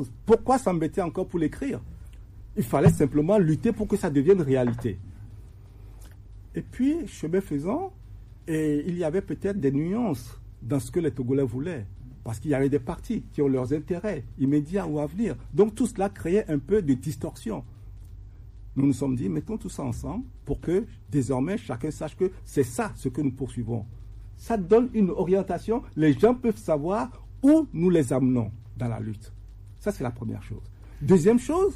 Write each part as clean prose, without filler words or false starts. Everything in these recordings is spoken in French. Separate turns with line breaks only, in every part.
Pourquoi s'embêter encore pour l'écrire? Il fallait simplement lutter pour que ça devienne réalité. Et puis, chemin faisant, il y avait peut-être des nuances dans ce que les Togolais voulaient. Parce qu'il y avait des partis qui ont leurs intérêts immédiats ou à venir. Donc tout cela créait un peu de distorsion. Nous nous sommes dit, mettons tout ça ensemble pour que désormais chacun sache que c'est ça ce que nous poursuivons. Ça donne une orientation. Les gens peuvent savoir où nous les amenons dans la lutte. Ça, c'est la première chose. Deuxième chose,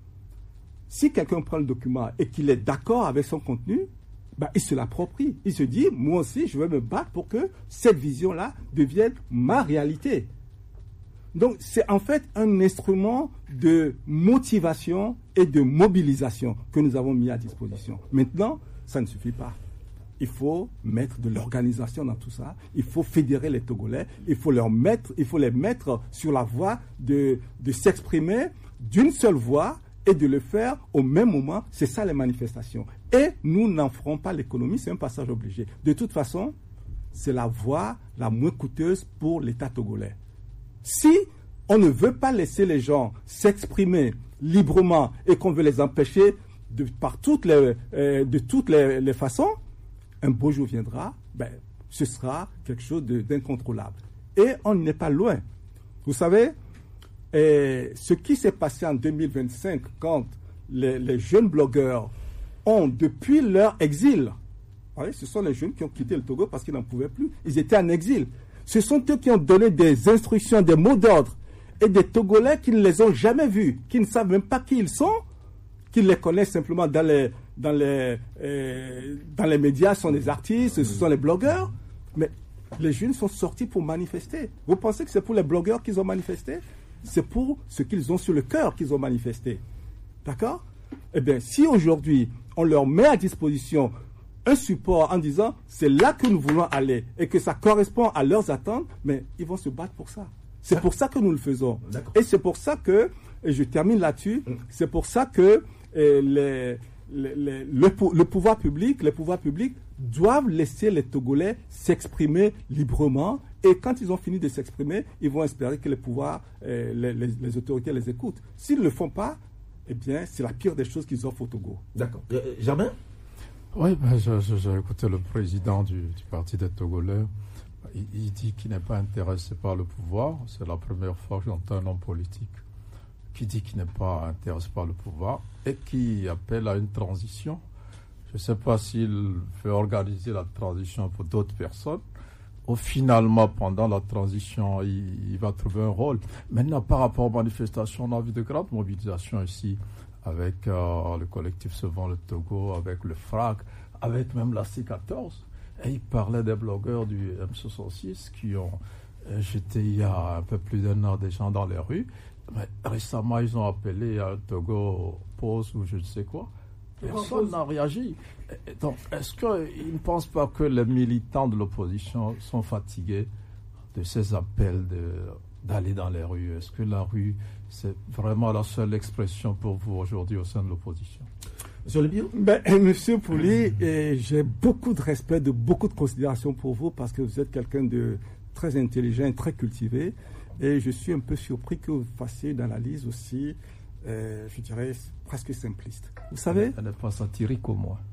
si quelqu'un prend le document et qu'il est d'accord avec son contenu, il se l'approprie. Il se dit, moi aussi, je vais me battre pour que cette vision-là devienne ma réalité. Donc, c'est en fait un instrument de motivation et de mobilisation que nous avons mis à disposition. Maintenant, ça ne suffit pas. Il faut mettre de l'organisation dans tout ça. Il faut fédérer les Togolais. Il faut les mettre sur la voie de s'exprimer d'une seule voix et de le faire au même moment. C'est ça les manifestations. Et nous n'en ferons pas l'économie, c'est un passage obligé. De toute façon, c'est la voie la moins coûteuse pour l'État togolais. Si on ne veut pas laisser les gens s'exprimer librement et qu'on veut les empêcher de toutes les façons, un beau jour viendra, ce sera quelque chose d'incontrôlable. Et on n'est pas loin. Vous savez, ce qui s'est passé en 2025, quand les jeunes blogueurs ont, depuis leur exil, ce sont les jeunes qui ont quitté le Togo parce qu'ils n'en pouvaient plus, ils étaient en exil. Ce sont eux qui ont donné des instructions, des mots d'ordre, et des Togolais qui ne les ont jamais vus, qui ne savent même pas qui ils sont, qui les connaissent simplement dans les médias, ce sont des artistes, ce sont les blogueurs, mais les jeunes sont sortis pour manifester. Vous pensez que c'est pour les blogueurs qu'ils ont manifesté? C'est pour ce qu'ils ont sur le cœur qu'ils ont manifesté. D'accord? Eh bien, si aujourd'hui, on leur met à disposition un support en disant c'est là que nous voulons aller et que ça correspond à leurs attentes, mais ils vont se battre pour ça. C'est pour ça que nous le faisons. D'accord. Et c'est pour ça que, et je termine là-dessus, c'est pour ça que le pouvoir public, les pouvoirs publics doivent laisser les Togolais s'exprimer librement. Et quand ils ont fini de s'exprimer, ils vont espérer que les pouvoirs, les autorités les écoutent. S'ils ne le font pas, eh bien, c'est la pire des choses qu'ils offrent au Togo.
D'accord. Germain?
Oui, j'ai écouté le président du Parti des Togolais. Il dit qu'il n'est pas intéressé par le pouvoir. C'est la première fois que j'entends un homme politique qui dit qu'il n'est pas intéressé par le pouvoir et qui appelle à une transition. Je ne sais pas s'il veut organiser la transition pour d'autres personnes. Ou finalement, pendant la transition, il va trouver un rôle. Maintenant, par rapport aux manifestations, on a vu de grandes mobilisations ici avec le collectif Sauvons le Togo, avec le FRAC, avec même la C14. Et il parlait des blogueurs du M66 qui ont jeté il y a un peu plus d'un an des gens dans les rues. Mais récemment, ils ont appelé à Togo pause ou je ne sais quoi. Personne n'a réagi. Donc, est-ce qu'ils ne pensent pas que les militants de l'opposition sont fatigués de ces appels d'aller dans les rues? Est-ce que la rue, c'est vraiment la seule expression pour vous aujourd'hui au sein de l'opposition?
Monsieur Lebio?
Monsieur Pouli, j'ai beaucoup de respect, beaucoup de considération pour vous parce que vous êtes quelqu'un de très intelligent, très cultivé. Et je suis un peu surpris que vous fassiez une analyse aussi, je dirais, presque simpliste. Vous savez?
Elle n'est pas satirique au moins.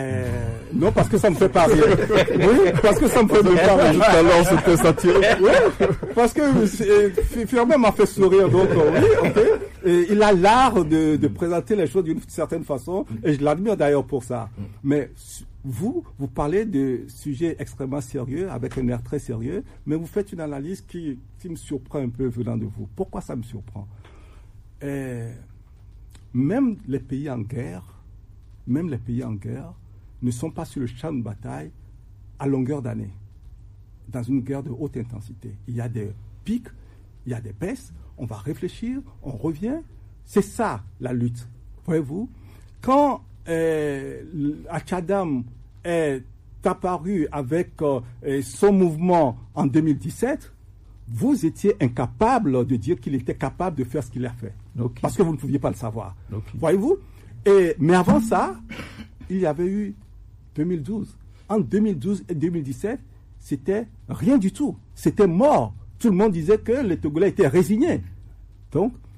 Non, parce que ça me fait pas rire. Oui, parce que ça me fait pas rire. Tout à l'heure, c'était satirique. Oui, parce que Firmin m'a fait sourire, donc oui, ok. Et il a l'art de présenter les choses d'une certaine façon, et je l'admire d'ailleurs pour ça. Mais vous parlez de sujets extrêmement sérieux, avec un air très sérieux, mais vous faites une analyse qui me surprend un peu venant de vous. Pourquoi ça me surprend? Même les pays en guerre ne sont pas sur le champ de bataille à longueur d'année, dans une guerre de haute intensité. Il y a des pics, il y a des baisses, on va réfléchir, on revient. C'est ça, la lutte. Voyez-vous, quand Achadam est apparu avec son mouvement en 2017, vous étiez incapable de dire qu'il était capable de faire ce qu'il a fait. Okay. Parce que vous ne pouviez pas le savoir. Okay. Voyez-vous? Mais avant ça, il y avait eu 2012. En 2012 et 2017, c'était rien du tout. C'était mort. Tout le monde disait que les Togolais étaient résignés. Donc,